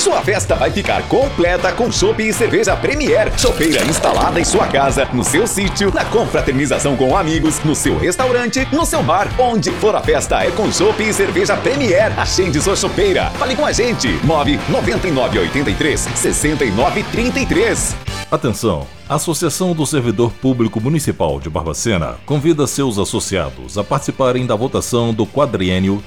Sua festa vai ficar completa com chopp e cerveja Premier. Chopeira instalada em sua casa, no seu sítio, na confraternização com amigos, no seu restaurante, no seu bar. Onde for a festa é com chopp e cerveja Premier. Agende sua chopeira. Fale com a gente. 99983-6933. Atenção! A Associação do Servidor Público Municipal de Barbacena convida seus associados a participarem da votação do quadriênio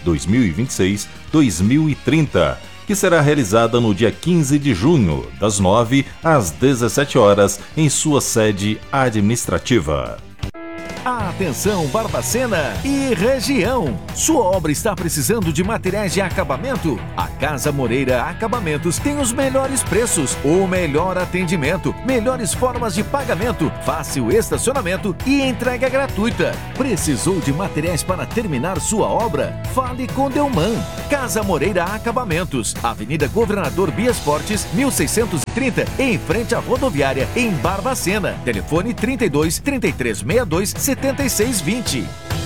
2026-2030, que será realizada no dia 15 de junho, das 9 às 17 horas, em sua sede administrativa. Atenção Barbacena e região! Sua obra está precisando de materiais de acabamento? A Casa Moreira Acabamentos tem os melhores preços, o melhor atendimento, melhores formas de pagamento, fácil estacionamento e entrega gratuita. Precisou de materiais para terminar sua obra? Fale com Delman. Casa Moreira Acabamentos, Avenida Governador Bias Fortes, 1630, em frente à rodoviária, em Barbacena. Telefone 32 3362 7620.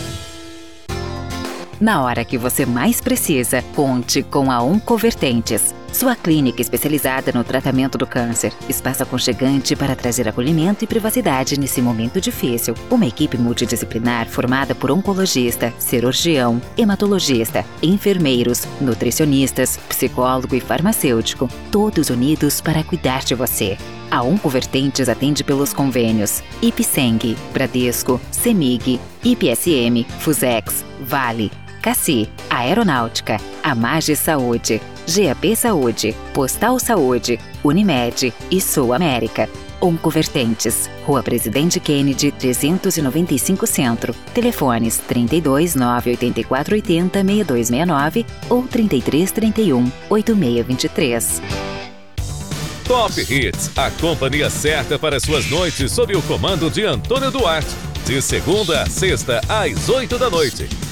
Na hora que você mais precisa, conte com a Oncovertentes. Sua clínica especializada no tratamento do câncer. Espaço aconchegante para trazer acolhimento e privacidade nesse momento difícil. Uma equipe multidisciplinar formada por oncologista, cirurgião, hematologista, enfermeiros, nutricionistas, psicólogo e farmacêutico. Todos unidos para cuidar de você. A Oncovertentes atende pelos convênios Ipseng, Bradesco, Semig, IPSM, Fusex, Vale, Cassi, Aeronáutica, Amage Saúde, GAP Saúde, Postal Saúde, Unimed e Sul América. Oncovertentes, Rua Presidente Kennedy, 395 Centro. Telefones 32 984 80 6269 ou 33 31 8623. Top Hits, a companhia certa para suas noites sob o comando de Antônio Duarte. De segunda a sexta, às 8 da noite.